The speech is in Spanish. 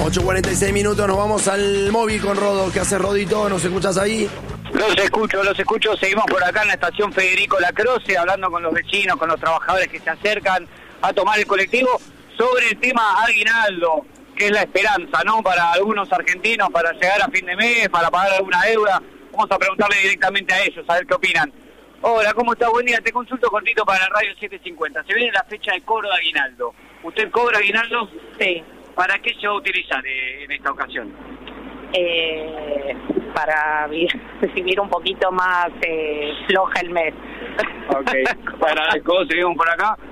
8:46 minutos, nos vamos al móvil con Rodo. ¿Qué hace Rodito? ¿Nos escuchas ahí? Los escucho. Seguimos por acá en la estación Federico Lacroce, hablando con los vecinos, con los trabajadores que se acercan a tomar el colectivo sobre el tema aguinaldo, que es la esperanza, ¿no? Para algunos argentinos, para llegar a fin de mes, para pagar alguna deuda. Vamos a preguntarle directamente a ellos, a ver qué opinan. Hola, ¿cómo está? Buen día. Te consulto cortito para el Radio 750. Se viene la fecha de cobro de aguinaldo. ¿Usted cobra aguinaldo? Sí. ¿Para qué se va a utilizar en esta ocasión? Para recibir un poquito más floja el mes. Ok, para el seguimos por acá.